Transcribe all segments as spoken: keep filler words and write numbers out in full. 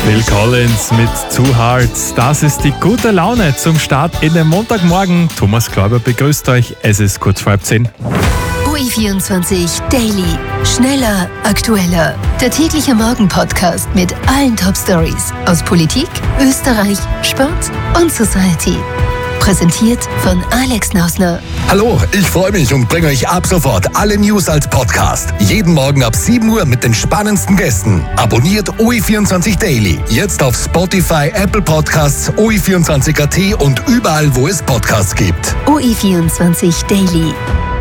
Phil Collins mit Two Hearts. Das ist die gute Laune zum Start in den Montagmorgen. Thomas Kläuber begrüßt euch. Es ist kurz vor halb zehn. O E vierundzwanzig Daily. Schneller, aktueller. Der tägliche Morgen-Podcast mit allen Top-Stories aus Politik, Österreich, Sport und Society. Präsentiert von Alex Nausner. Hallo, ich freue mich und bringe euch ab sofort alle News als Podcast. Jeden Morgen ab sieben Uhr mit den spannendsten Gästen. Abonniert O E vierundzwanzig Daily. Jetzt auf Spotify, Apple Podcasts, O E vierundzwanzig Punkt A T und überall, wo es Podcasts gibt. O E vierundzwanzig Daily.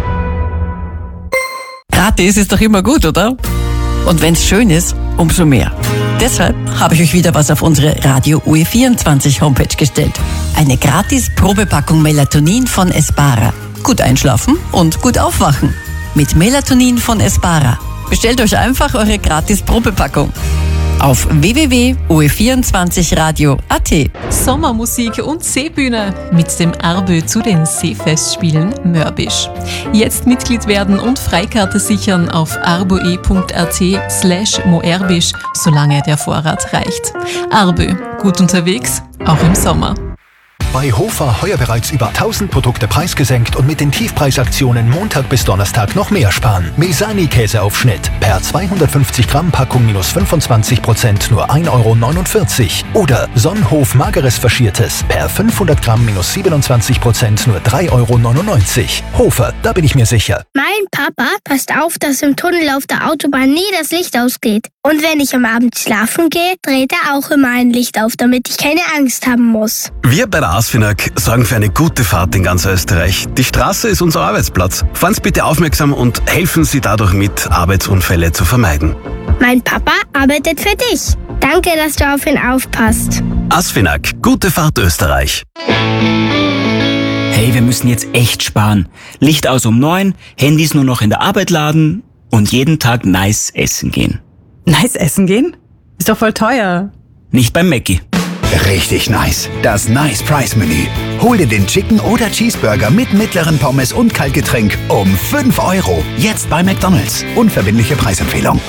Gratis ist doch immer gut, oder? Und wenn's schön ist, umso mehr. Deshalb habe ich euch wieder was auf unsere Radio O E vierundzwanzig Homepage gestellt. Eine gratis Probepackung Melatonin von Espara. Gut einschlafen und gut aufwachen. Mit Melatonin von Espara. Bestellt euch einfach eure gratis Probepackung. Auf w w w punkt o e vierundzwanzig radio punkt a t. Sommermusik und Seebühne mit dem Arbö zu den Seefestspielen Mörbisch. Jetzt Mitglied werden und Freikarte sichern auf arboe punkt a t slash moerbisch, solange der Vorrat reicht. Arbö, gut unterwegs, auch im Sommer. Bei Hofer heuer bereits über tausend Produkte preisgesenkt und mit den Tiefpreisaktionen Montag bis Donnerstag noch mehr sparen. Mesani-Käseaufschnitt per zweihundertfünfzig Gramm Packung minus fünfundzwanzig Prozent nur ein Euro neunundvierzig. Oder Sonnenhof Mageres Faschiertes per fünfhundert Gramm minus siebenundzwanzig Prozent nur drei Euro neunundneunzig. Hofer, da bin ich mir sicher. Mein Papa passt auf, dass im Tunnel auf der Autobahn nie das Licht ausgeht. Und wenn ich am Abend schlafen gehe, dreht er auch immer ein Licht auf, damit ich keine Angst haben muss. Wir bei der ASFINAG sorgen für eine gute Fahrt in ganz Österreich. Die Straße ist unser Arbeitsplatz. Fahren Sie bitte aufmerksam und helfen Sie dadurch mit, Arbeitsunfälle zu vermeiden. Mein Papa arbeitet für dich. Danke, dass du auf ihn aufpasst. ASFINAG, gute Fahrt Österreich. Hey, wir müssen jetzt echt sparen. Licht aus um neun, Handys nur noch in der Arbeit laden und jeden Tag nice essen gehen. Nice essen gehen? Ist doch voll teuer. Nicht beim Mackie. Richtig nice. Das Nice Price Menü. Hol dir den Chicken oder Cheeseburger mit mittleren Pommes und Kaltgetränk um fünf Euro. Jetzt bei McDonald's. Unverbindliche Preisempfehlung.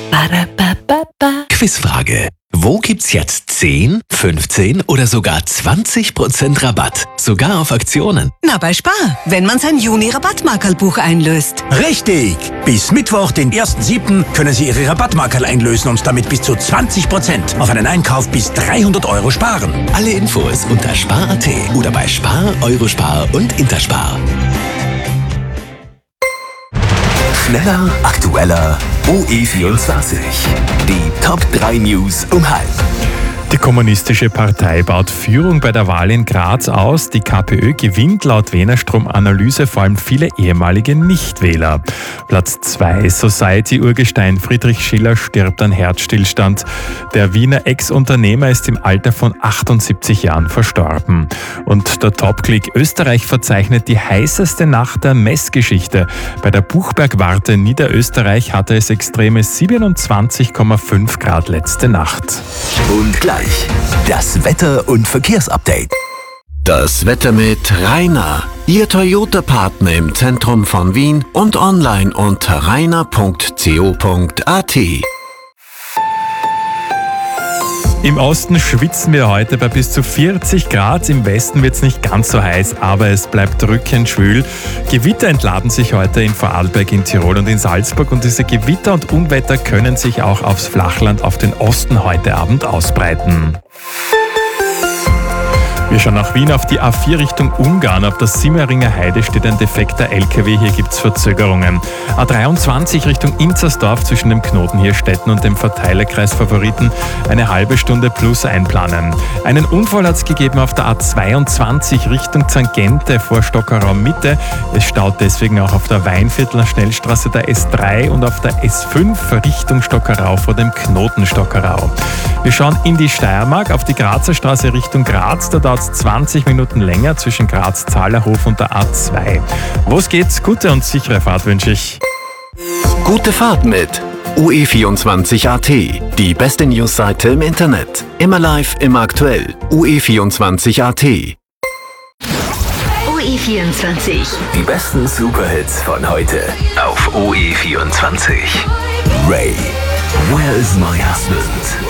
Quizfrage. Wo gibt's jetzt zehn, fünfzehn oder sogar zwanzig Prozent Rabatt? Sogar auf Aktionen. Na, bei Spar, wenn man sein Juni-Rabattmarkerlbuch einlöst. Richtig! Bis Mittwoch, den ersten siebten können Sie Ihre Rabattmarkerl einlösen und damit bis zu zwanzig Prozent auf einen Einkauf bis dreihundert Euro sparen. Alle Infos unter spar punkt a t oder bei Spar, Eurospar und Interspar. Schneller, aktueller, O E vierundzwanzig. Die Top drei News um halb. Die Kommunistische Partei baut Führung bei der Wahl in Graz aus. Die KPÖ gewinnt laut Wienerstrom-Analyse vor allem viele ehemalige Nichtwähler. Platz zwei. Society-Urgestein Friedrich Schiller stirbt an Herzstillstand. Der Wiener Ex-Unternehmer ist im Alter von achtundsiebzig Jahren verstorben. Und der Top-Click Österreich verzeichnet die heißeste Nacht der Messgeschichte. Bei der Buchbergwarte Niederösterreich hatte es extreme siebenundzwanzig Komma fünf Grad letzte Nacht. Und gleich das Wetter- und Verkehrsupdate. Das Wetter mit Rainer, Ihr Toyota-Partner im Zentrum von Wien und online unter rainer punkt co punkt a t. Im Osten schwitzen wir heute bei bis zu vierzig Grad. Im Westen wird es nicht ganz so heiß, aber es bleibt drückend schwül. Gewitter entladen sich heute in Vorarlberg, in Tirol und in Salzburg. Und diese Gewitter und Unwetter können sich auch aufs Flachland, auf den Osten heute Abend ausbreiten. Wir schauen nach Wien auf die A vier Richtung Ungarn. Auf der Simmeringer Heide steht ein defekter L K W. Hier gibt es Verzögerungen. A dreiundzwanzig Richtung Inzersdorf zwischen dem Knoten Hirstetten und dem Verteilerkreis Favoriten eine halbe Stunde plus einplanen. Einen Unfall hat es gegeben auf der A zweiundzwanzig Richtung Zangente vor Stockerau Mitte. Es staut deswegen auch auf der Weinviertler Schnellstraße der S drei und auf der S fünf Richtung Stockerau vor dem Knoten Stockerau. Wir schauen in die Steiermark auf die Grazer Straße Richtung Graz. Da dauert es zwanzig Minuten länger zwischen Graz-Zahlerhof und der A zwei. Wo's geht's? Gute und sichere Fahrt wünsche ich. Gute Fahrt mit O E vierundzwanzig Punkt A T. Die beste Newsseite im Internet. Immer live, immer aktuell. O E vierundzwanzig Punkt A T. O E vierundzwanzig. Die besten Superhits von heute auf O E vierundzwanzig. Ray, Where is my husband?